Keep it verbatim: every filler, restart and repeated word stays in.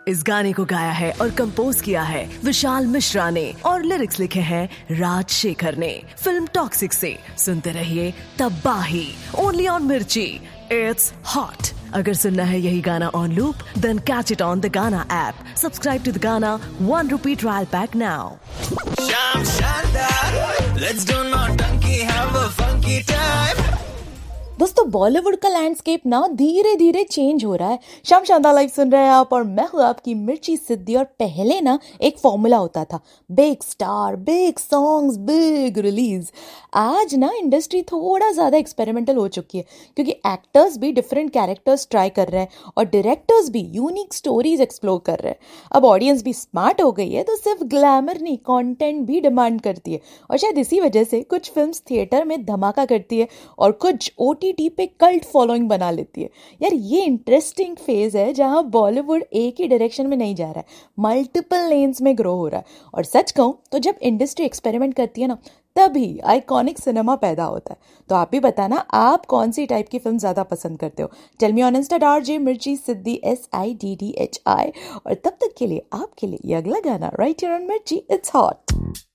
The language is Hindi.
इस गाने को गाया है और कंपोज किया है विशाल मिश्रा ने और लिरिक्स लिखे हैं राज शेखर ने। फिल्म टॉक्सिक से सुनते रहिए तबाही, ओनली ऑन मिर्ची। It's hot. अगर सुनना है यही गाना on loop, then catch it on the गाना ऐप। सब्सक्राइब टू द गाना one rupee trial pack now. Sham Shandar, let's do naughty, have a funky time. दोस्तों बॉलीवुड का लैंडस्केप ना धीरे धीरे चेंज हो रहा है। शाम शानदार लाइव सुन रहे हैं आप और मैं हूँ आपकी मिर्ची सिद्धि। और पहले ना एक फॉर्मूला होता था, big star, big songs, big release. आज ना इंडस्ट्री थोड़ा ज़्यादा एक्सपेरिमेंटल हो चुकी है, क्योंकि एक्टर्स भी डिफरेंट कैरेक्टर्स ट्राई कर रहे हैं और डायरेक्टर्स भी यूनिक स्टोरीज एक्सप्लोर कर रहे हैं। अब ऑडियंस भी स्मार्ट हो गई है, तो सिर्फ ग्लैमर नहीं, कॉन्टेंट भी डिमांड करती है। और शायद इसी वजह से कुछ फिल्म्स थिएटर में धमाका करती है और कुछ ओ टी टी पे कल्ट फॉलोइंग बना लेती है। यार ये इंटरेस्टिंग फेज है जहां बॉलीवुड एक ही डायरेक्शन में नहीं जा रहा है, मल्टीपल लेन्स में ग्रो हो रहा है। और सच कहूं तो जब इंडस्ट्री एक्सपेरिमेंट करती है ना, तभी आइकॉनिक सिनेमा पैदा होता है। तो आप भी बताना, आप कौन सी टाइप की फिल्म ज्यादा पसंद करते हो? Tell me on Insta R J मिर्ची सिद्धि, S I D D H I. और तब तक के लिए आपके लिए ये अगला गाना राइट हियर ऑन मिर्ची, इट्स हॉट।